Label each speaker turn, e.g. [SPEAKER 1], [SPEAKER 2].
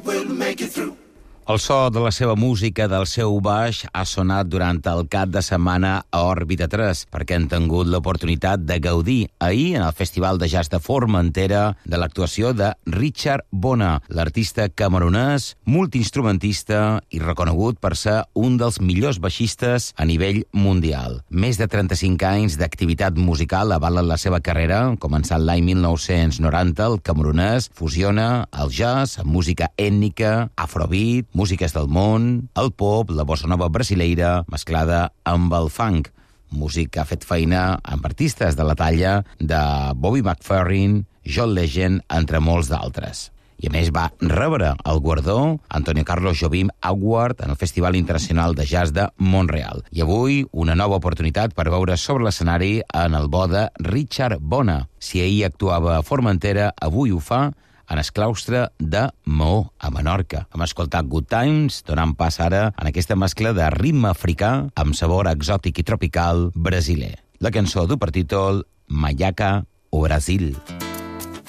[SPEAKER 1] El so de la seva música, del seu baix, ha sonat durant el cap de setmana a Òrbita 3, perquè han tingut l'oportunitat de gaudir ahir en el Festival de Jazz de Formentera de l'actuació de Richard Bona, l'artista camerunès, multiinstrumentista i reconegut per ser un dels millors baixistes a nivell mundial. Més de 35 anys d'activitat musical avalen la seva carrera. Començant l'any 1990, el camerunès fusiona el jazz amb música ètnica, afrobeat, músiques del món, el pop, la bossa nova brasileira, mesclada amb el funk. Músic que ha fet feina amb artistes de la talla de Bobby McFerrin, John Legend, entre molts d'altres. I a més va rebre el guardó Antonio Carlos Jobim Award en el Festival Internacional de Jazz de Montreal. I avui una nova oportunitat per veure sobre l'escenari en el bo de Richard Bona. Si ahir actuava a Formentera, avui ho fa en el claustre de Maó, a Menorca. Hem escoltat Good Times, donant pas ara en aquesta mescla de ritme africà amb sabor exòtic i tropical brasiler. La cançó du per títol Mayaca o Brasil.